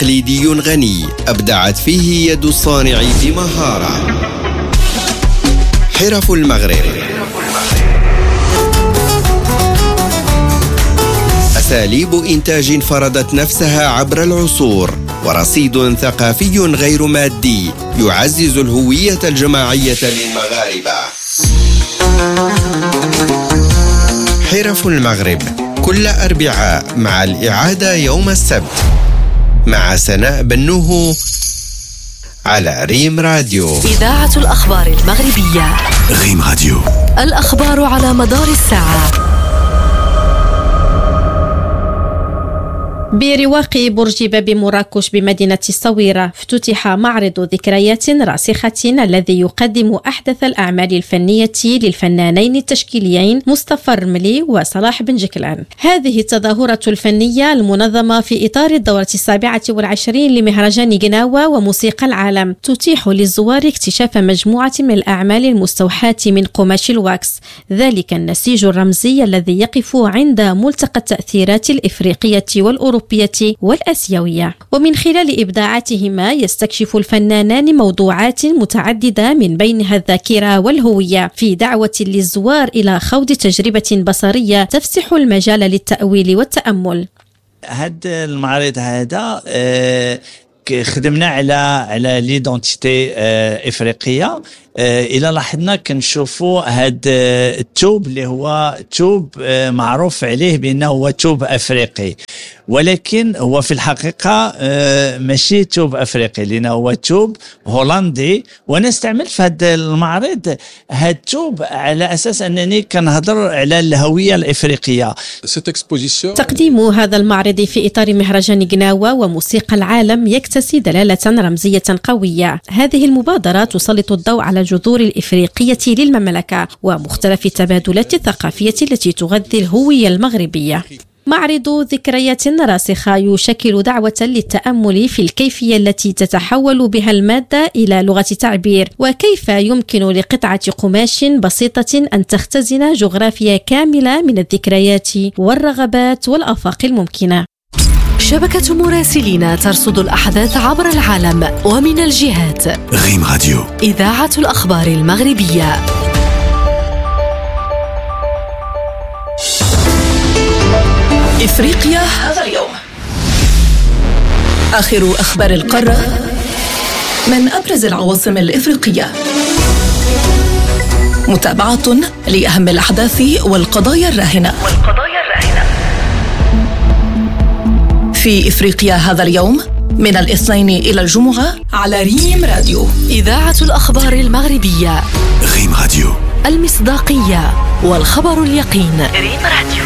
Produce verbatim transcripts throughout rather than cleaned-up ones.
تقليدي غني أبدعت فيه يد الصانع بمهارة. حرف المغرب، أساليب إنتاج فرضت نفسها عبر العصور، ورصيد ثقافي غير مادي يعزز الهوية الجماعية للمغاربة. حرف المغرب كل أربعاء مع الإعادة يوم السبت مع سناء بنوه على ريم راديو. إذاعة الأخبار المغربية ريم راديو، الأخبار على مدار الساعة. برواق برج باب مراكش بمدينة الصويرة افتتح معرض ذكريات راسخة الذي يقدم أحدث الأعمال الفنية للفنانين التشكيليين مصطفى الرملي وصلاح بن جكلان. هذه التظاهرة الفنية المنظمة في إطار الدورة السابعة والعشرين لمهرجان جناوة وموسيقى العالم تتيح للزوار اكتشاف مجموعة من الأعمال المستوحاة من قماش الواكس، ذلك النسيج الرمزي الذي يقف عند ملتقى التأثيرات الإفريقية والأوروبية والآسيوية. ومن خلال إبداعاتهما يستكشف الفنانان موضوعات متعددة من بينها الذاكرة والهوية، في دعوة للزوار إلى خوض تجربة بصرية تفسح المجال للتأويل والتأمل. هذا المعرض هذا آه خدمنا على على ليدونتيتي آه افريقيه. آه الى لاحظنا كنشوفوا هذا الثوب اللي هو ثوب آه معروف عليه بانه هو ثوب افريقي، ولكن هو في الحقيقه آه ماشي ثوب افريقي لانه هو ثوب هولندي. وانا استعملت في هذا المعرض هذا الثوب على اساس انني كنهضر على الهويه الافريقيه. تقديم هذا المعرض في اطار مهرجان جناوة وموسيقى العالم يكتسي دلاله رمزيه قويه. هذه المبادره تسلط الضوء على الجذور الإفريقية للمملكة ومختلف التبادلات الثقافية التي تغذي الهوية المغربية. معرض ذكريات راسخة يشكل دعوة للتأمل في الكيفية التي تتحول بها المادة إلى لغة تعبير، وكيف يمكن لقطعة قماش بسيطة أن تختزن جغرافيا كاملة من الذكريات والرغبات والآفاق الممكنة. شبكة مراسلين ترصد الأحداث عبر العالم ومن الجهات. ريم راديو، إذاعة الأخبار المغربية. إفريقيا هذا اليوم، آخر أخبار القارة من أبرز العواصم الإفريقية، متابعة لأهم الأحداث والقضايا الراهنة والقضايا الراهنة في إفريقيا هذا اليوم من الاثنين إلى الجمعة على ريم راديو. إذاعة الأخبار المغربية. ريم راديو، المصداقية والخبر اليقين. ريم راديو.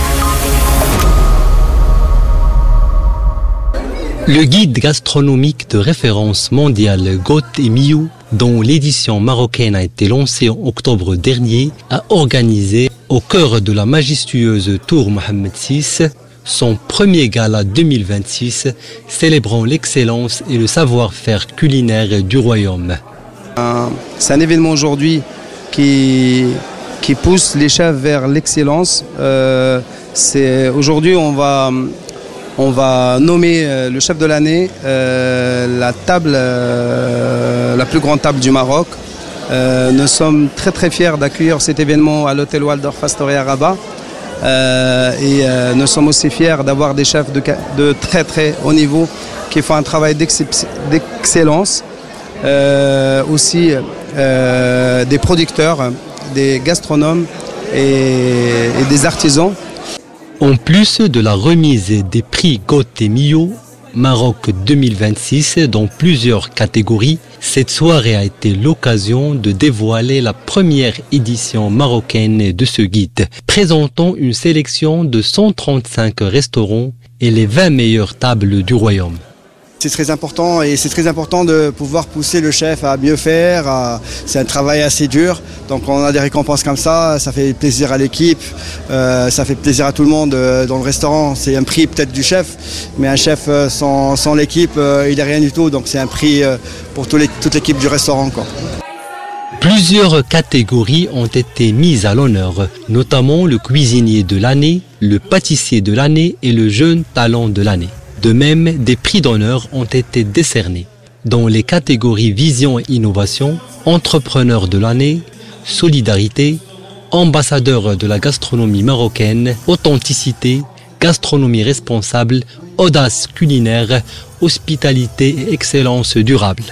Le guide gastronomique de référence mondiale Goût et Miou, dont l'édition marocaine a été lancée en octobre dernier, a organisé au cœur de la majestueuse Tour Mohammed six son premier gala deux mille vingt-six, célébrant l'excellence et le savoir-faire culinaire du royaume. C'est un événement aujourd'hui qui, qui pousse les chefs vers l'excellence. Euh, c'est, aujourd'hui, on va, on va nommer le chef de l'année, euh, la table, euh, la plus grande table du Maroc. Euh, nous sommes très très fiers d'accueillir cet événement à l'hôtel Waldorf Astoria Rabat. Euh, et euh, nous sommes aussi fiers d'avoir des chefs de, de très très haut niveau qui font un travail d'excellence, euh, aussi euh, des producteurs, des gastronomes et, et des artisans. En plus de la remise des prix Goût et Miou Maroc deux mille vingt-six dans plusieurs catégories, cette soirée a été l'occasion de dévoiler la première édition marocaine de ce guide, présentant une sélection de cent trente-cinq restaurants et les vingt meilleures tables du royaume. C'est très important et c'est très important de pouvoir pousser le chef à mieux faire. À... C'est un travail assez dur, donc on a des récompenses comme ça, ça fait plaisir à l'équipe, euh, ça fait plaisir à tout le monde dans le restaurant. C'est un prix peut-être du chef, mais un chef sans, sans l'équipe, euh, il n'est rien du tout, donc c'est un prix pour tous les, toute l'équipe du restaurant, quoi. Plusieurs catégories ont été mises à l'honneur, notamment le cuisinier de l'année, le pâtissier de l'année et le jeune talent de l'année. De même, des prix d'honneur ont été décernés dans les catégories Vision et Innovation, Entrepreneur de l'année, Solidarité, Ambassadeur de la gastronomie marocaine, Authenticité, Gastronomie responsable, Audace culinaire, Hospitalité et Excellence durable.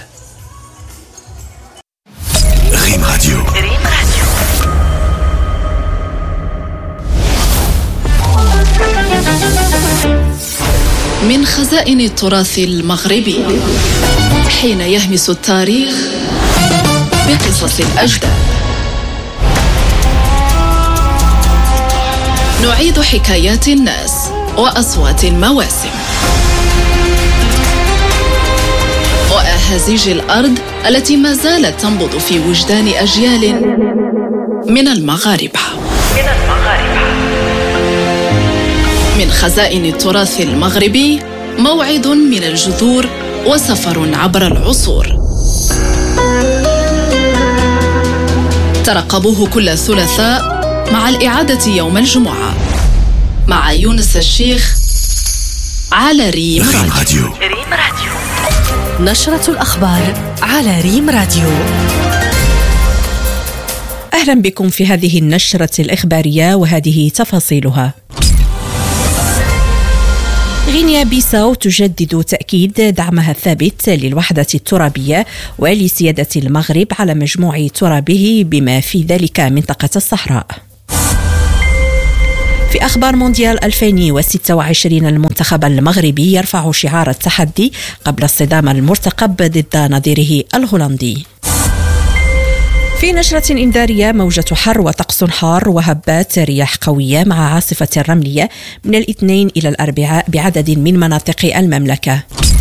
ريم راديو. من خزائن التراث المغربي حين يهمس التاريخ بقصص الأجداد، نعيد حكايات الناس وأصوات المواسم وأهازيج الأرض التي ما زالت تنبض في وجدان أجيال من المغاربة. من المغاربة من خزائن التراث المغربي، موعد من الجذور وسفر عبر العصور. ترقبوه كل ثلاثاء مع الإعادة يوم الجمعة مع يونس الشيخ على ريم راديو. ريم راديو. نشرة الأخبار على ريم راديو. أهلا بكم في هذه النشرة الإخبارية وهذه تفاصيلها. غينيا بيساو تجدد تأكيد دعمها الثابت للوحدة الترابية ولسيادة المغرب على مجموع ترابه بما في ذلك منطقة الصحراء. في أخبار مونديال ألفين وستة وعشرين، المنتخب المغربي يرفع شعار التحدي قبل الصدام المرتقب ضد نظيره الهولندي. في نشرة إنذارية، موجة حر وطقس حار وهبات رياح قوية مع عاصفة رملية من الاثنين إلى الأربعاء بعدد من مناطق المملكة.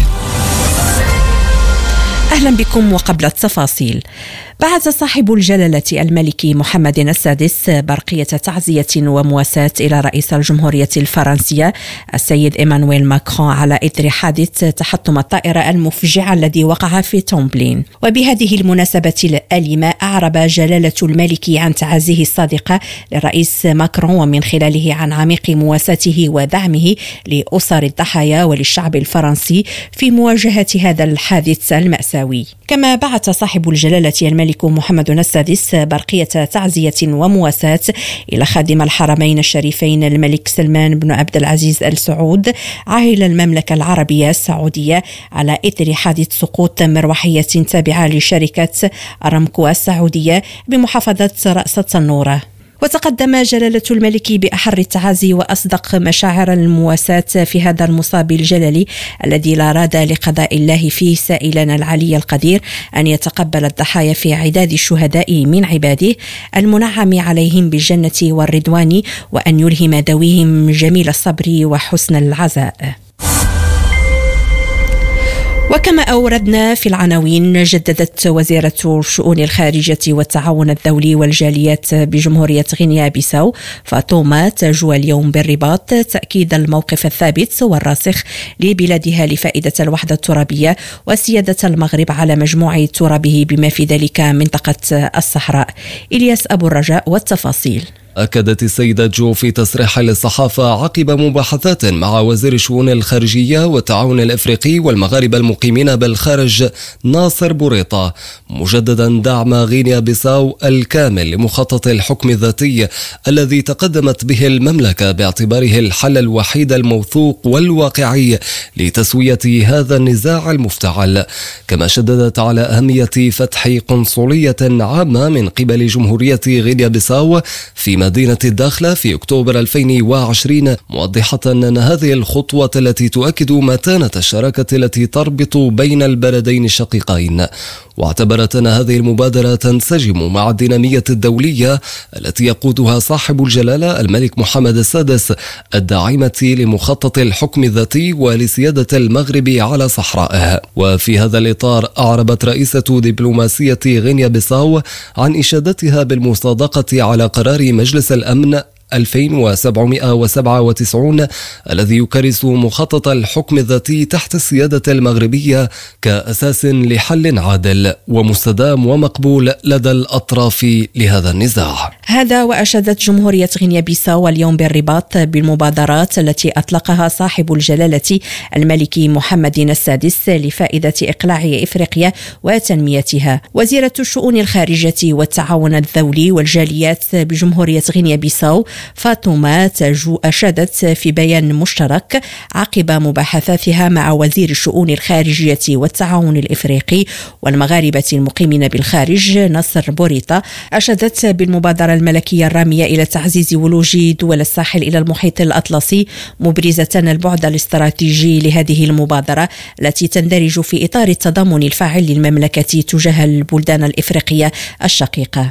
أهلا بكم وقبل التفاصيل. بعث صاحب الجلالة الملك محمد السادس برقية تعزية ومواساة إلى رئيس الجمهورية الفرنسية السيد إيمانويل ماكرون على إثر حادث تحطم الطائرة المفجع الذي وقع في تومبلين. وبهذه المناسبة الأليمة أعرب جلالة الملك عن تعازيه الصادقة للرئيس ماكرون، ومن خلاله عن عميق مواساته ودعمه لأسر الضحايا وللشعب الفرنسي في مواجهة هذا الحادث المأساوي. كما بعث صاحب الجلالة الملك محمد السادس برقية تعزية ومواساة إلى خادم الحرمين الشريفين الملك سلمان بن عبد العزيز آل سعود عاهل المملكة العربية السعودية على إثر حادث سقوط مروحية تابعة لشركة أرامكو السعودية بمحافظة رأس التنورة. وتقدم جلالة الملك بأحر التعازي وأصدق مشاعر المواساة في هذا المصاب الجللي الذي لا راد لقضاء الله فيه، سائلا العلي القدير أن يتقبل الضحايا في عداد الشهداء من عباده المنعم عليهم بالجنة والرضوان، وأن يلهم ذويهم جميل الصبر وحسن العزاء. وكما أوردنا في العناوين، جددت وزيرة الشؤون الخارجية والتعاون الدولي والجاليات بجمهورية غينيا بيساو فاطمة تاجو اليوم بالرباط تأكيد الموقف الثابت والراسخ لبلادها لفائدة الوحدة الترابية وسيادة المغرب على مجموع ترابه بما في ذلك منطقة الصحراء. إلياس أبو الرجاء والتفاصيل. أكدت السيدة جو في تصريح للصحافة عقب مباحثات مع وزير الشؤون الخارجية والتعاون الإفريقي والمغاربة المقيمين بالخارج ناصر بوريطة مجددا دعم غينيا بيساو الكامل لمخطط الحكم الذاتي الذي تقدمت به المملكة باعتباره الحل الوحيد الموثوق والواقعي لتسوية هذا النزاع المفتعل. كما شددت على أهمية فتح قنصلية عامة من قبل جمهورية غينيا بيساو في مدينة الداخلة في أكتوبر ألفين وعشرين، موضحة أن هذه الخطوة التي تؤكد متانة الشراكة التي تربط بين البلدين الشقيقين. واعتبرت أن هذه المبادرة تنسجم مع الدينامية الدولية التي يقودها صاحب الجلالة الملك محمد السادس الداعمة لمخطط الحكم الذاتي ولسيادة المغرب على صحرائه. وفي هذا الإطار أعربت رئيسة دبلوماسية غينيا بيساو عن إشادتها بالمصادقة على قرار مجلس الأمن ألفين وسبعمائة وسبعة وتسعين الذي يكرس مخطط الحكم الذاتي تحت السيادة المغربية كأساس لحل عادل ومستدام ومقبول لدى الأطراف لهذا النزاع. هذا وأشادت جمهورية غينيا بيساو اليوم بالرباط بالمبادرات التي أطلقها صاحب الجلالة الملك محمد السادس لفائدة إقلاع إفريقيا وتنميتها. وزيرة الشؤون الخارجية والتعاون الدولي والجاليات بجمهورية غينيا بيساو فاطمة تاجو أشادت في بيان مشترك عقب مباحثاتها مع وزير الشؤون الخارجية والتعاون الإفريقي والمغاربة المقيمين بالخارج ناصر بوريطة، أشادت بالمبادرة الملكية الرامية إلى تعزيز ولوج دول الساحل إلى المحيط الأطلسي، مبرزة البعد الاستراتيجي لهذه المبادرة التي تندرج في إطار التضامن الفاعل للمملكة تجاه البلدان الإفريقية الشقيقة.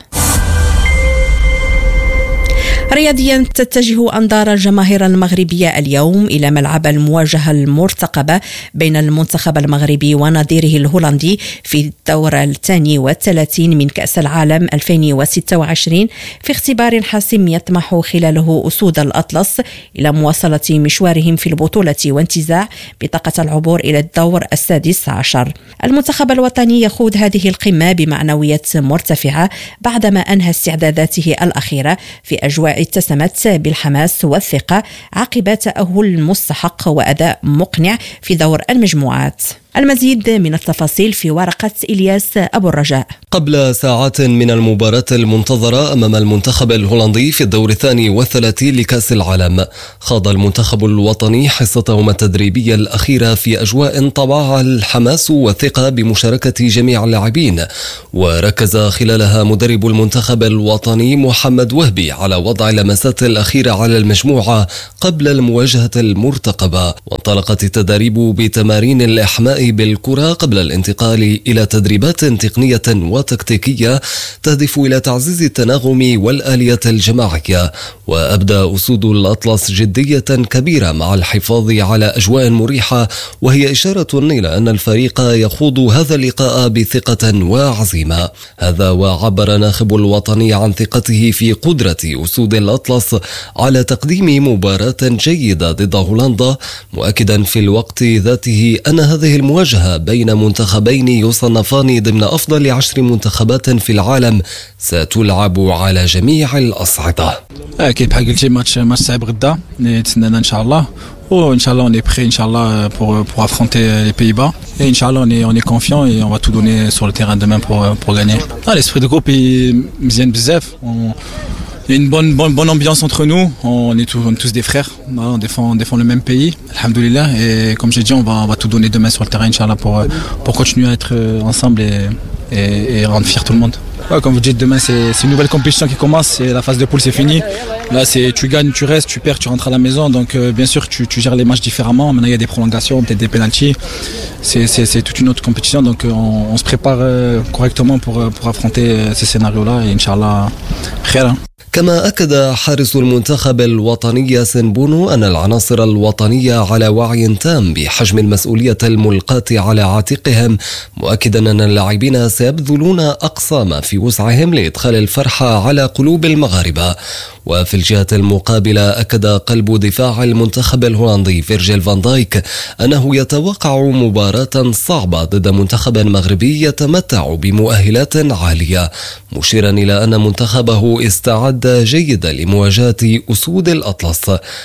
رياضيا تتجه أنظار الجماهير المغربية اليوم إلى ملعب المواجهة المرتقبة بين المنتخب المغربي ونظيره الهولندي في الدور الثاني والثلاثين من كأس العالم ألفين وستة وعشرين، في اختبار حاسم يطمح خلاله أسود الأطلس إلى مواصلة مشوارهم في البطولة وانتزاع بطاقة العبور إلى الدور السادس عشر. المنتخب الوطني يخوض هذه القمة بمعنويات مرتفعة بعدما أنهى استعداداته الأخيرة في أجواء اتسمت بالحماس والثقة عقب تأهل مستحق وأداء مقنع في دور المجموعات. المزيد من التفاصيل في ورقة إلياس أبو الرجاء. قبل ساعات من المباراة المنتظرة أمام المنتخب الهولندي في الدور الثاني والثلاثين لكأس العالم، خاض المنتخب الوطني حصتهم التدريبية الأخيرة في أجواء طبعها الحماس والثقة بمشاركة جميع اللاعبين، وركز خلالها مدرب المنتخب الوطني محمد وهبي على وضع اللمسات الأخيرة على المجموعة قبل المواجهة المرتقبة. وانطلقت التدريب بتمارين الإحماء بالكرة قبل الانتقال إلى تدريبات تقنية وتكتيكية تهدف إلى تعزيز التناغم والآلية الجماعية. وأبدأ أسود الأطلس جدية كبيرة مع الحفاظ على أجواء مريحة، وهي إشارة إلى أن الفريق يخوض هذا اللقاء بثقة وعزيمة. هذا وعبر ناخب الوطني عن ثقته في قدرة أسود الأطلس على تقديم مباراة جيدة ضد هولندا، مؤكدا في الوقت ذاته أن هذه المواجهة بين منتخبين يصنفان ضمن أفضل عشر منتخبات في العالم ستلعب على جميع الأصعدة. أكيد بحال قلتي ماتش ماتش صعيب غدا نتسنانا إن شاء الله، وإن شاء الله on est prêt إن شاء الله pour pour affronter les Pays-Bas et إن شاء الله on est on est confiant et on va tout donner sur le terrain demain pour pour gagner. Ah, l'esprit de groupe est مزيان بزاف. Il y a une bonne, bonne, bonne ambiance entre nous, on est, tous, on est tous des frères, on défend, on défend le même pays, alhamdoulilah, et comme j'ai dit, on va, on va tout donner demain sur le terrain, Inch'Allah, pour, pour continuer à être ensemble et, et, et rendre fier tout le monde. Ouais, comme vous dites, demain c'est, c'est une nouvelle compétition qui commence, c'est la phase de poule, c'est fini. Là, c'est tu gagnes, tu restes, tu perds, tu rentres à la maison, donc euh, bien sûr tu, tu gères les matchs différemment. Maintenant il y a des prolongations, peut-être des pénaltys, c'est, c'est, c'est toute une autre compétition, donc euh, on, on se prépare euh, correctement pour, pour affronter euh, ces scénarios-là, et Inch'Allah, khair. كما أكد حارس المنتخب الوطني ياسين بونو أن العناصر الوطنية على وعي تام بحجم المسؤولية الملقاة على عاتقهم، مؤكدا أن اللاعبين سيبذلون أقصى ما في وسعهم لإدخال الفرحة على قلوب المغاربة. وفي الجهة المقابلة أكد قلب دفاع المنتخب الهولندي فيرجيل فان دايك أنه يتوقع مباراة صعبة ضد منتخب مغربي يتمتع بمؤهلات عالية، مشيرا إلى أن منتخبه استعد جيدا لمواجهة أسود الأطلس،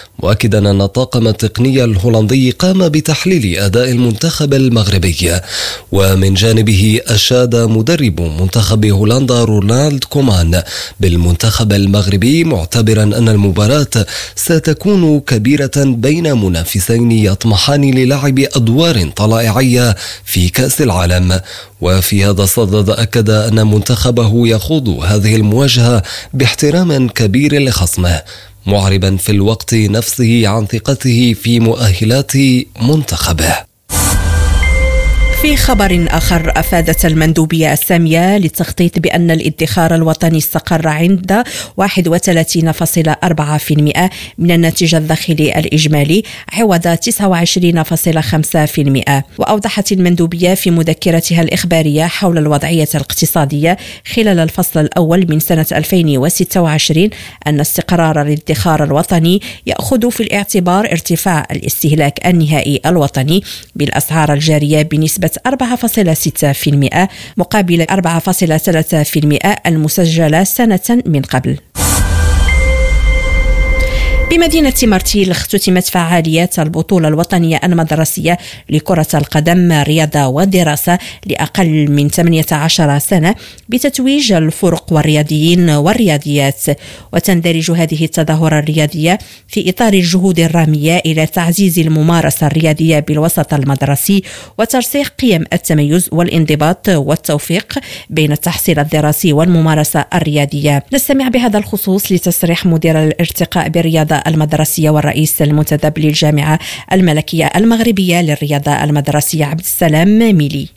مؤكدا أن الطاقم التقني الهولندي قام بتحليل أداء المنتخب المغربي. ومن جانبه أشاد مدرب منتخب هولندا رونالد كومان بالمنتخب المغربي، معتبرا أن المباراة ستكون كبيرة بين منافسين يطمحان للعب أدوار طلائعية في كأس العالم. وفي هذا الصدد أكد أن منتخبه يخوض هذه المواجهة باحترام كبير لخصمه، معربا في الوقت نفسه عن ثقته في مؤهلات منتخبه. في خبر آخر، أفادت المندوبية السامية للتخطيط بأن الادخار الوطني استقر عند واحد وثلاثين فاصلة أربعة بالمئة من الناتج الداخلي الإجمالي عوض تسعة وعشرين فاصلة خمسة بالمئة. وأوضحت المندوبية في مذكرتها الإخبارية حول الوضعية الاقتصادية خلال الفصل الأول من سنة ألفين وستة وعشرين أن استقرار الادخار الوطني يأخذ في الاعتبار ارتفاع الاستهلاك النهائي الوطني بالأسعار الجارية بنسبة أربعة فاصلة ستة بالمئة مقابل أربعة فاصلة ثلاثة بالمئة المسجلة سنة من قبل. بمدينة مرتيل اختتمت فعاليات البطولة الوطنية المدرسية لكرة القدم رياضة ودراسة لأقل من ثمانية عشر سنة بتتويج الفرق والرياضيين والرياضيات. وتندرج هذه التظاهرة الرياضية في إطار الجهود الرامية إلى تعزيز الممارسة الرياضية بالوسط المدرسي وترسيخ قيم التميز والانضباط والتوفيق بين التحصيل الدراسي والممارسة الرياضية. نستمع بهذا الخصوص لتصريح مدير الارتقاء بالرياضة المدرسية والرئيس المنتدب للجامعة الملكية المغربية للرياضة المدرسية عبد السلام ميلي.